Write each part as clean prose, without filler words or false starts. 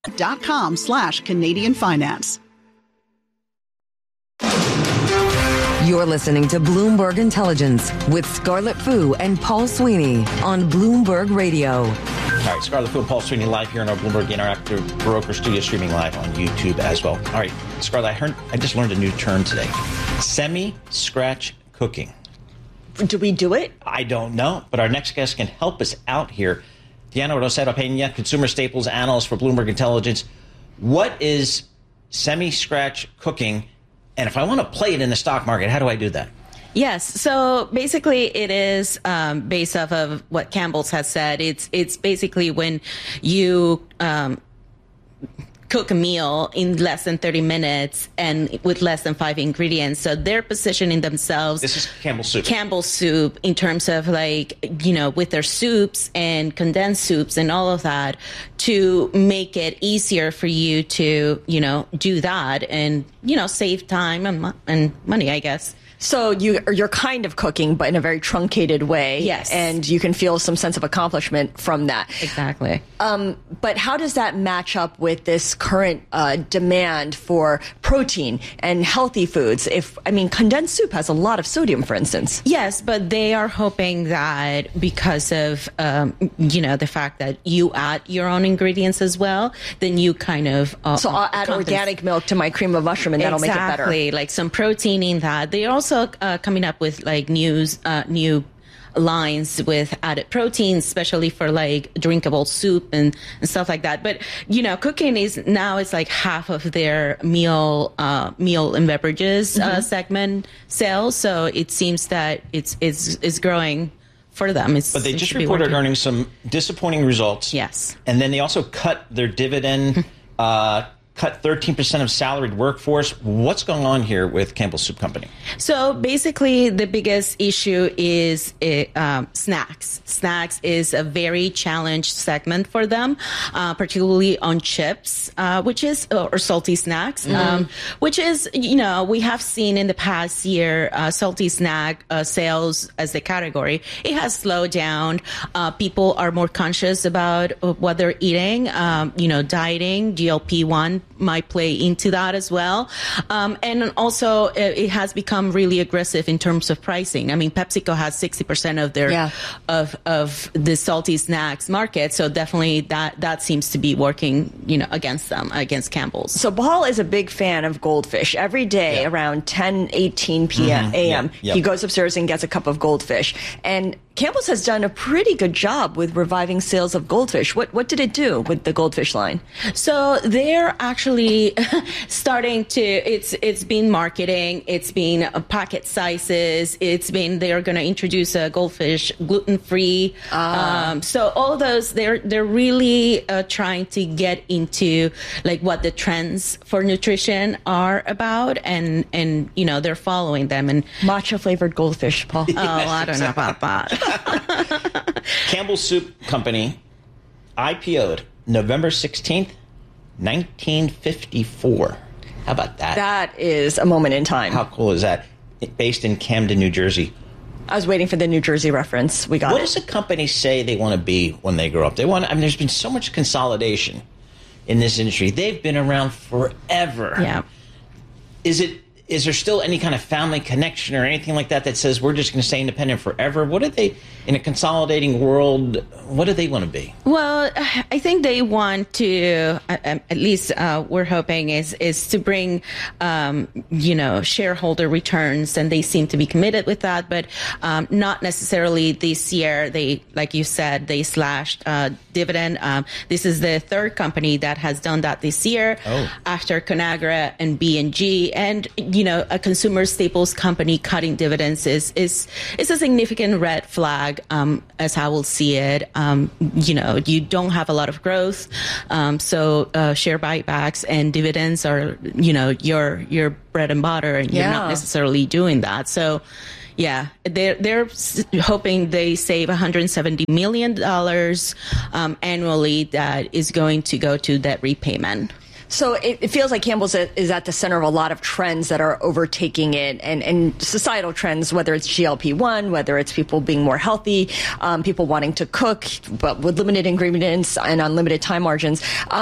.com/Canadian Finance. You're listening to Bloomberg Intelligence with Scarlett Fu and Paul Sweeney on Bloomberg Radio. All right, Scarlett Fu and Paul Sweeney live here in our Bloomberg Interactive Broker Studio, streaming live on YouTube as well. All right, Scarlett, I just learned a new term today. Semi-scratch cooking. Do we do it? I don't know, but our next guest can help us out here. Diana Rosero Peña, consumer staples analyst for Bloomberg Intelligence. What is semi-scratch cooking? And if I want to play it in the stock market, how do I do that? Yes. So basically it is based off of what Campbell's has said. It's basically when you cook a meal in less than 30 minutes and with less than 5 ingredients. So they're positioning themselves. This is Campbell's soup. Campbell's soup in terms of with their soups and condensed soups and all of that to make it easier for you to, do that and, save time and money, I guess. So you're kind of cooking, but in a very truncated way. Yes. And you can feel some sense of accomplishment from that. Exactly. But how does that match up with this current demand for protein and healthy foods? Condensed soup has a lot of sodium, for instance. Yes, but they are hoping that because of, the fact that you add your own ingredients as well, then you kind of... so I'll add organic milk to my cream of mushroom and that'll make it better. Exactly, like some protein in that. They also coming up with new lines with added proteins, especially for drinkable soup and stuff like that. But cooking is like half of their meal and beverages segment sales. So it seems that it's growing for them. But they just reported earning some disappointing results. Yes, and then they also cut their dividend. Cut 13% of salaried workforce. What's going on here with Campbell's Soup Company? So basically, the biggest issue is snacks. Snacks is a very challenged segment for them, particularly on chips, or salty snacks, which is, we have seen in the past year, salty snack sales as the category. It has slowed down. People are more conscious about what they're eating. Dieting, GLP-1 might play into that as well. And also it has become really aggressive in terms of pricing. I mean, PepsiCo has 60% of their, of the salty snacks market. So definitely that seems to be working, against them, against Campbell's. So Paul is a big fan of Goldfish. Every day around 10:18 p.m. a.m. He goes upstairs and gets a cup of Goldfish. And Campbell's has done a pretty good job with reviving sales of Goldfish. What did it do with the Goldfish line? So they're actually starting to, it's been marketing, it's been packet sizes, they're going to introduce a Goldfish gluten-free. So all those, they're really trying to get into what the trends for nutrition are about and they're following them. And matcha flavored Goldfish, Paul. Oh, I don't know about that. Campbell's Soup Company IPO'd November 16th, 1954. How about that? That is a moment in time. How cool is that? Based in Camden, New Jersey. I was waiting for the New Jersey reference. We got it. What does a company say they want to be when they grow up? There's been so much consolidation in this industry. They've been around forever. Yeah. Is there still any kind of family connection or anything like that says we're just going to stay independent forever? What do they, in a consolidating world, what do they want to be? Well, I think they want to, at least we're hoping, is to bring, shareholder returns, and they seem to be committed with that, but not necessarily this year. They, like you said, they slashed dividend. This is the third company that has done that this year after Conagra and B&G. And, a consumer staples company cutting dividends is a significant red flag, as I will see it. You don't have a lot of growth. So share buybacks and dividends are, your bread and butter, and you're not necessarily doing that. So, yeah, they're hoping they save $170 million annually that is going to go to debt repayment. So it feels like Campbell's is at the center of a lot of trends that are overtaking it, and societal trends, whether it's GLP-1, whether it's people being more healthy, people wanting to cook, but with limited ingredients and unlimited time margins.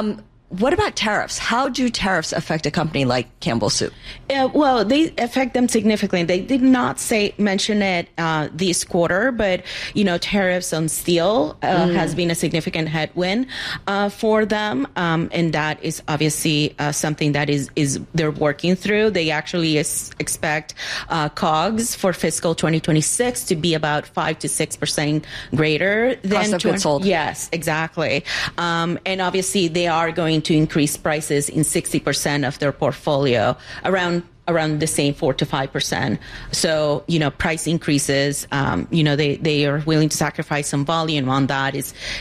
what about tariffs? How do tariffs affect a company like Campbell Soup? Well, they affect them significantly. They did not mention it this quarter, but tariffs on steel has been a significant headwind for them, and that is obviously something that is they're working through. They actually expect COGS for fiscal 2026 to be about 5 to 6% greater than cost of goods sold. Yes, exactly. And obviously, they are going to increase prices in 60% of their portfolio, around the same 4 to 5%. So, price increases, they are willing to sacrifice some volume on that.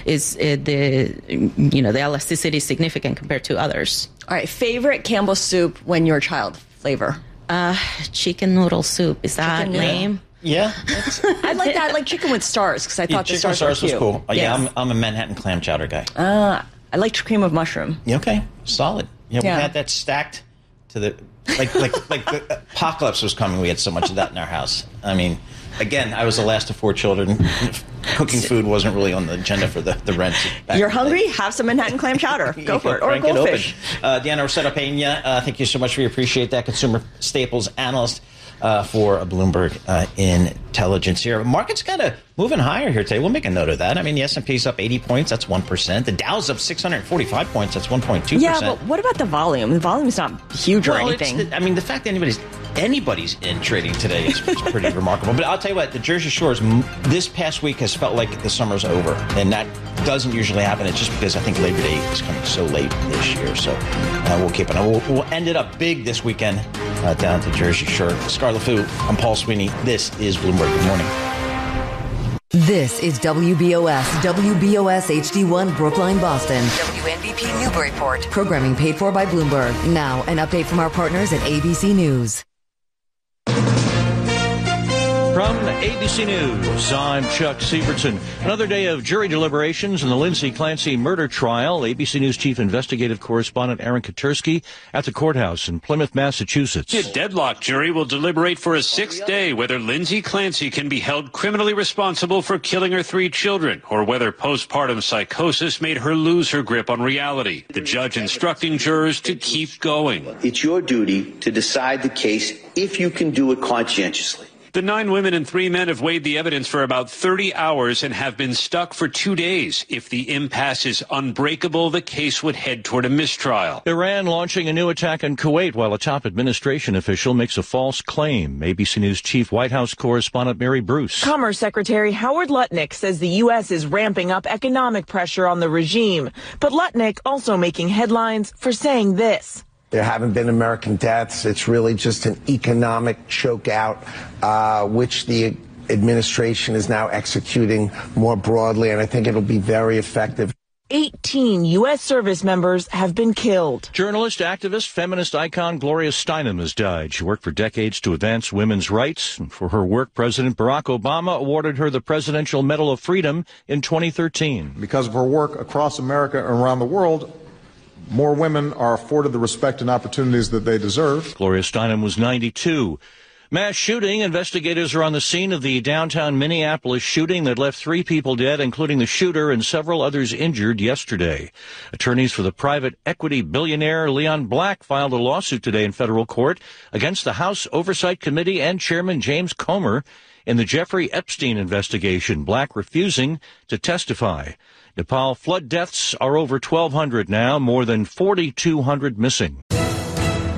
The elasticity is significant compared to others. All right. Favorite Campbell Soup when you're a child flavor? Chicken noodle soup. Is that lame? Yeah. I like that. I like chicken with stars because I thought the stars were cute. Was cool. Yes. Yeah, I'm a Manhattan clam chowder guy. I like cream of mushroom. Okay. Solid. Yeah, we had that stacked to the like the apocalypse was coming. We had so much of that in our house. I mean, again, I was the last of 4 children. Cooking food wasn't really on the agenda for the rent. You're hungry? Have some Manhattan clam chowder. Go for it. Or goldfish. Diana Rossetto Pena, thank you so much. We appreciate that. Consumer staples analyst for Bloomberg Intelligence here. Market's kind of moving higher here today. We'll make a note of that. I mean, the S&P's up 80 points. That's 1%. The Dow's up 645 points. That's 1.2%. Yeah, but what about the volume? The volume's not huge or anything. The fact that anybody's in trading today is pretty remarkable. But I'll tell you what, the Jersey Shores this past week has felt like the summer's over. And that doesn't usually happen. It's just because I think Labor Day is coming so late this year. So we'll keep it on. We'll end it up big this weekend down to Jersey Shore. Scarlet Fu, I'm Paul Sweeney. This is Bloomberg. Good morning. This is WBOS HD1 Brookline, Boston. WNBP Newburyport. Programming paid for by Bloomberg. Now, an update from our partners at ABC News. From ABC News, I'm Chuck Sievertson. Another day of jury deliberations in the Lindsay Clancy murder trial. ABC News Chief Investigative Correspondent Aaron Katersky at the courthouse in Plymouth, Massachusetts. The deadlock jury will deliberate for a 6th day whether Lindsay Clancy can be held criminally responsible for killing her 3 children, or whether postpartum psychosis made her lose her grip on reality. The judge instructing jurors to keep going. It's your duty to decide the case if you can do it conscientiously. The 9 women and 3 men have weighed the evidence for about 30 hours and have been stuck for 2 days. If the impasse is unbreakable, the case would head toward a mistrial. Iran launching a new attack in Kuwait while a top administration official makes a false claim. ABC News Chief White House Correspondent Mary Bruce. Commerce Secretary Howard Lutnick says the U.S. is ramping up economic pressure on the regime. But Lutnick also making headlines for saying this. There haven't been American deaths. It's really just an economic chokeout, which the administration is now executing more broadly, and I think it'll be very effective. 18 U.S. service members have been killed. Journalist, activist, feminist icon Gloria Steinem has died. She worked for decades to advance women's rights. And for her work, President Barack Obama awarded her the Presidential Medal of Freedom in 2013. Because of her work across America and around the world, more women are afforded the respect and opportunities that they deserve. Gloria Steinem was 92. Mass shooting. Investigators are on the scene of the downtown Minneapolis shooting that left 3 people dead, including the shooter and several others injured yesterday. Attorneys for the private equity billionaire Leon Black filed a lawsuit today in federal court against the House Oversight Committee and Chairman James Comer in the Jeffrey Epstein investigation, Black refusing to testify. Nepal flood deaths are over 1,200 now, more than 4,200 missing.